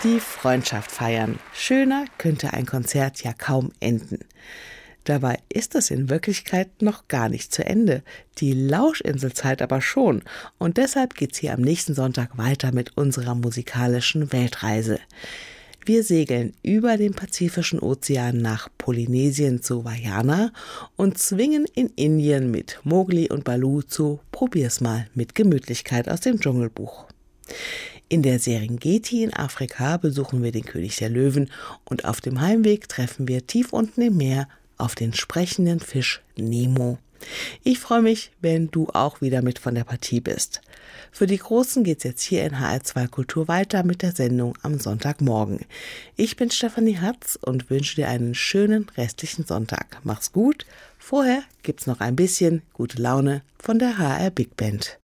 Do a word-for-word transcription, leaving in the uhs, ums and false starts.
Die Freundschaft feiern. Schöner könnte ein Konzert ja kaum enden. Dabei ist es in Wirklichkeit noch gar nicht zu Ende. Die Lauschinselzeit aber schon. Und deshalb geht's hier am nächsten Sonntag weiter mit unserer musikalischen Weltreise. Wir segeln über den Pazifischen Ozean nach Polynesien zu Vaiana und zwingen in Indien mit Mowgli und Baloo zu Probier's mal mit Gemütlichkeit aus dem Dschungelbuch. In der Serengeti in Afrika besuchen wir den König der Löwen und auf dem Heimweg treffen wir tief unten im Meer auf den sprechenden Fisch Nemo. Ich freue mich, wenn du auch wieder mit von der Partie bist. Für die Großen geht's jetzt hier in H R zwei Kultur weiter mit der Sendung am Sonntagmorgen. Ich bin Stefanie Hatz und wünsche dir einen schönen restlichen Sonntag. Mach's gut. Vorher gibt's noch ein bisschen gute Laune von der H R Big Band.